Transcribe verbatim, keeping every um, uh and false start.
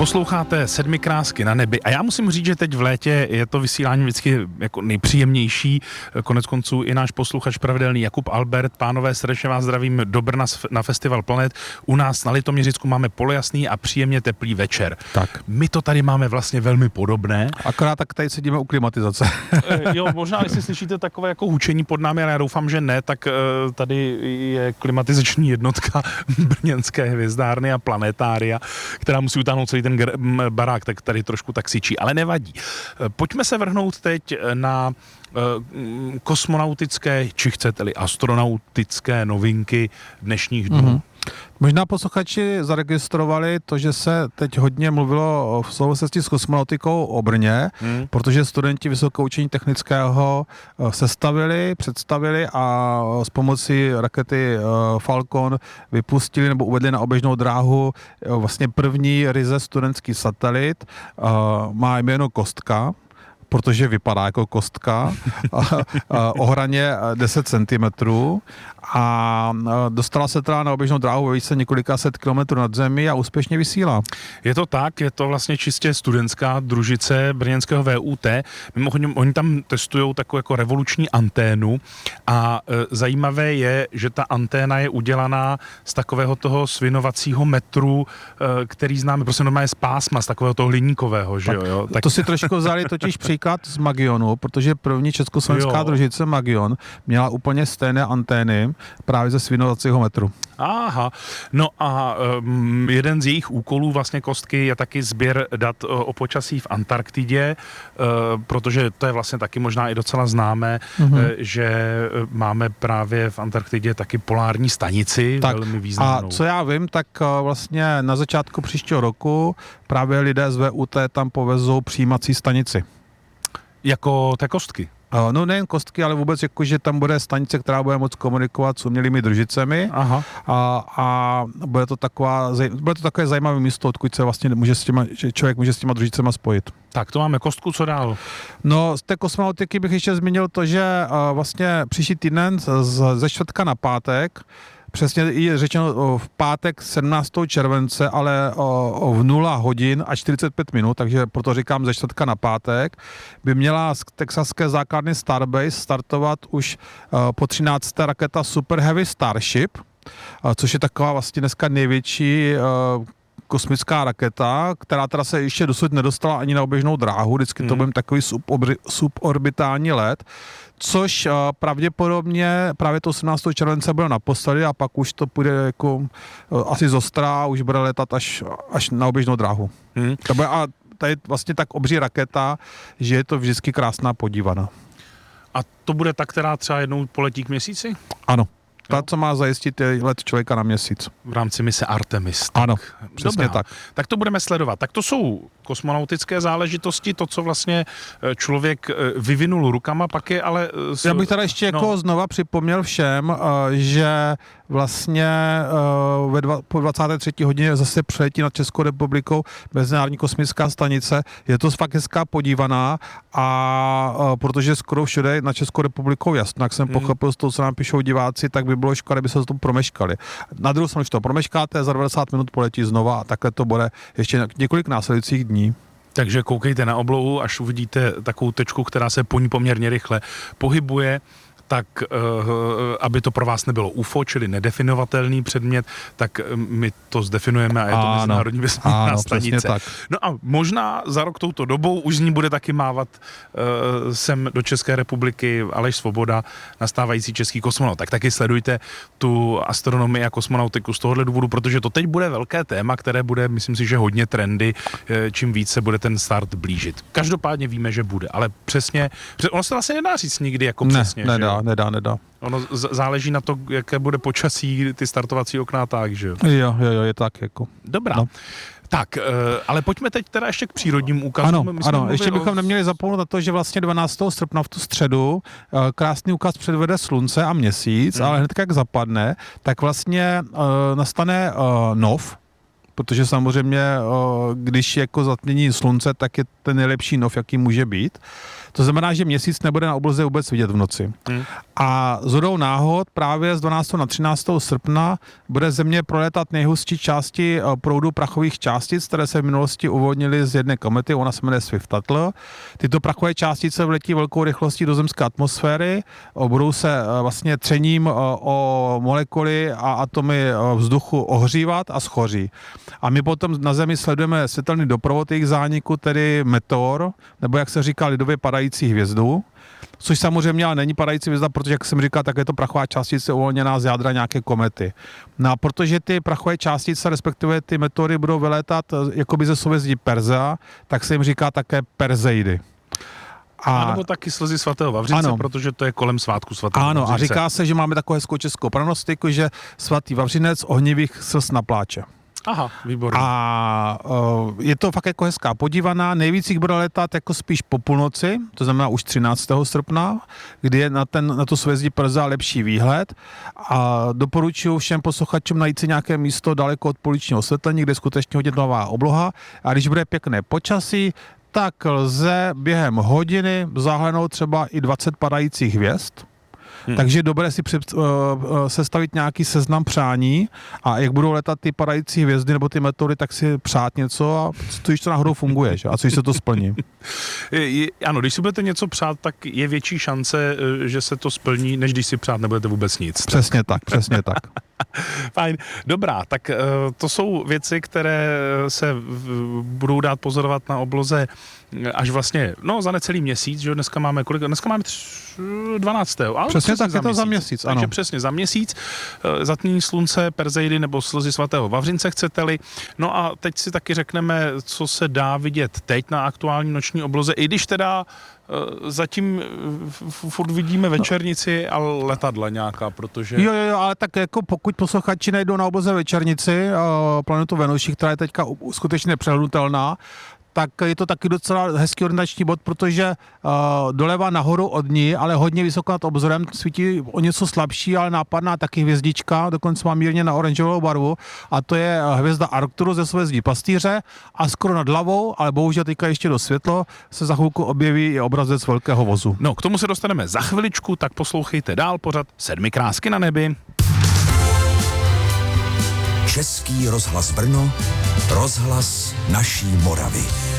Posloucháte Sedmi krásky na nebi a já musím říct, že teď v létě je to vysílání vždycky jako nejpříjemnější. Konec konců i náš posluchač pravidelný Jakub Albert. Pánové, srdečně vás zdravím do Brna na Festival Planet. U nás na Litoměřicku máme polojasný a příjemně teplý večer. Tak. My to tady máme vlastně velmi podobné. Akorát tak tady sedíme u klimatizace. Jo, možná, jestli slyšíte takové jako hučení pod námi, ale já doufám, že ne, tak tady je klimatizační jednotka brněnské hvězdárny a planetária, která musí utáhnout celý ten barák, tak tady trošku tak syčí, ale nevadí. Pojďme se vrhnout teď na kosmonautické, či chcete-li astronautické novinky dnešních dnů. Mm-hmm. Možná posluchači zaregistrovali to, že se teď hodně mluvilo v souvislosti s kosmonautikou o Brně, hmm. protože studenti Vysokého učení technického sestavili, představili a s pomocí rakety Falcon vypustili nebo uvedli na oběžnou dráhu vlastně první ryze studentský satelit. Má jméno Kostka, protože vypadá jako kostka, o hraně deset centimetrů a dostala se teda na oběžnou dráhu ve výšce několika set kilometrů nad zemí a úspěšně vysílá. Je to tak, je to vlastně čistě studentská družice brněnského V U T. Mimochodem, oni tam testují takovou jako revoluční anténu a e, zajímavé je, že ta anténa je udělaná z takového toho svinovacího metru, e, který známe, prostě normálně z pásma, z takového toho hliníkového, že tak, jo? Tak... To si trošku vzali totiž příklad z Magionu, protože první československá jo. družice Magion měla úplně stejné antény právě ze svinovacího metru. Aha, no a um, jeden z jejich úkolů vlastně Kostky je taky sběr dat o počasí v Antarktidě, uh, protože to je vlastně taky možná i docela známé, mm-hmm. uh, že máme právě v Antarktidě taky polární stanici, tak, velmi významnou. A co já vím, tak uh, vlastně na začátku příštího roku právě lidé z V U T tam povezou přijímací stanici. Jako té Kostky? No nejen Kostky, ale vůbec jako, že tam bude stanice, která bude moct komunikovat s umělými družicemi. Aha. A, a bude to taková, bude to takové zajímavé místo, odkud se vlastně může s těma, že člověk může s těma družicema spojit. Tak to máme Kostku, co dál? No z té kosmonautiky bych ještě zmínil to, že uh, vlastně příští týden z, ze čtvrtka na pátek, přesně je řečeno v pátek sedmnáctého července, ale o, v nula hodin a čtyřicet pět minut, takže proto říkám ze čtvrtka na pátek, by měla z texaské základny Starbase startovat už uh, po třinácté raketa Super Heavy Starship, uh, což je taková vlastně dneska největší uh, kosmická raketa, která teda se ještě dosud nedostala ani na oběžnou dráhu, vždycky to hmm. byl takový subobri, suborbitální let, což uh, pravděpodobně právě to osmnáctého července bude naposledy a pak už to půjde jako uh, asi z Ostra, už bude letat až, až na oběžnou dráhu. Hmm. To bude, a to je vlastně tak obří raketa, že je to vždycky krásná podívaná. A to bude ta, která třeba jednou poletí k měsíci? Ano. Ta, co má zajistit je let člověka na měsíc. V rámci mise Artemis. Tak. Ano, přesně Dobrá. tak. Tak to budeme sledovat. Tak to jsou kosmonautické záležitosti, to, co vlastně člověk vyvinul rukama, pak je ale... Já bych teda ještě no. jako znova připomněl všem, že vlastně ve dva, po dvacáté třetí hodině zase přiletí nad Českou republikou Mezinárodní kosmická stanice. Je to fakt hezká podívaná a protože skoro všude na Českou republikou jasno, jak jsem hmm. pochopil z toho, co nám píšou diváci, tak by bylo škoda, kdyby se to promeškali. Na druhou stranu, když to promeškáte, za devadesát minut poletí znova a takhle to bude ještě několik následujících dní. Takže koukejte na oblohu, až uvidíte takovou tečku, která se po ní poměrně rychle pohybuje, tak uh, aby to pro vás nebylo U F O, čili nedefinovatelný předmět, tak my to zdefinujeme a je to ano, Mezinárodní vesmírná stanice. Tak. No a možná za rok touto dobou už z ní bude taky mávat uh, sem do České republiky Aleš Svoboda, nastávající český kosmonaut. Tak taky sledujte tu astronomii a kosmonautiku z tohohle důvodu, protože to teď bude velké téma, které bude, myslím si, že hodně trendy, čím víc se bude ten start blížit. Každopádně víme, že bude, ale přesně, ono se vlastně nedá říct nikdy jako ne, přesně. Nedá, že? nedá, nedá. Ono z- záleží na to, jaké bude počasí, ty startovací okna tak, že jo? Jo, jo, jo, je tak jako. Dobrá. No. Tak, ale pojďme teď teda ještě k přírodním úkazům. Ano, ano, ještě bychom o... neměli zapomenout na to, že vlastně dvanáctého srpna v tu středu krásný úkaz předvede slunce a měsíc, hmm. ale hned jak zapadne, tak vlastně uh, nastane uh, nov, protože samozřejmě, když je jako zatmění slunce, tak je ten nejlepší nov, jaký může být. To znamená, že měsíc nebude na obloze vůbec vidět v noci. Hmm. A shodou náhod právě z dvanáctého na třináctého srpna bude Země prolétat nejhustší části proudu prachových částic, které se v minulosti uvolnily z jedné komety, ona se jmenuje Swift-Tuttle. Tyto prachové částice vletí velkou rychlostí do zemské atmosféry, budou se vlastně třením o molekuly a atomy vzduchu ohřívat a schoří. A my potom na Zemi sledujeme světelný doprovod jejich zániku, tedy meteor, nebo jak se říká lidově padající hvězdu, což samozřejmě ale není padající hvězda, protože, jak jsem říkal, tak je to prachová částice uvolněná z jádra nějaké komety. No a protože ty prachové částice, respektive ty meteory budou vylétat jakoby ze souhvězdí Persea, tak se jim říká také Perseidy. A nebo taky slzy svatého Vavřince, ano. Protože to je kolem svátku svatého Ano, Vavřince. A říká se, že máme takovou hezkou českou pranostiku, že svatý Vavřinec ohnivých slz napláče. Aha, výborně. A uh, je to fakt jako hezká podívaná. Nejvíc jich bude letat jako spíš po půlnoci, to znamená už třináctého srpna, kdy je na, ten, na to souhvězdí Persea lepší výhled. A doporučuji všem posluchačům najít si nějaké místo daleko od pouličního osvětlení, kde je skutečně hodně tmavá obloha. A když bude pěkné počasí, tak lze během hodiny zahlédnout třeba i dvacet padajících hvězd. Hmm. Takže je dobré si před, uh, sestavit nějaký seznam přání a jak budou letat ty padající hvězdy nebo ty meteory, tak si přát něco a co, když to náhodou funguje, že? A co, když se to splní. Je, ano, když si budete něco přát, tak je větší šance, že se to splní, než když si přát nebudete vůbec nic. Přesně tak, přesně tak. Fajn, dobrá, tak to jsou věci, které se budou dát pozorovat na obloze až vlastně, no za necelý měsíc, že dneska máme kolik, dneska máme dvanáctého Ale přesně tak, za je to měsíc. za měsíc, ano. Takže přesně za měsíc, zatmění slunce, Perseidy nebo slzy svatého Vavřince, chcete-li. No a teď si taky řekneme, co se dá vidět teď na aktuální noční obloze, i když teda zatím furt vidíme večernici a letadla nějaká, protože... Jo, jo, jo, ale tak jako pokud posluchači najdou na obloze večernici, planetu Venuši, která je teďka skutečně nepřehlednutelná, tak je to taky docela hezký orientační bod, protože uh, doleva nahoru od ní, ale hodně vysoko nad obzorem, svítí o něco slabší, ale nápadná taky hvězdička, dokonce má mírně na oranžovou barvu, a to je hvězda Arcturus ze souhvězdí Pastýře, a skoro nad hlavou, ale bohužel teďka ještě do světlo, se za chvilku objeví i obrazec velkého vozu. No, k tomu se dostaneme za chviličku, tak poslouchejte dál pořad Sedmi krásky na nebi. Český rozhlas Brno, rozhlas naší Moravy.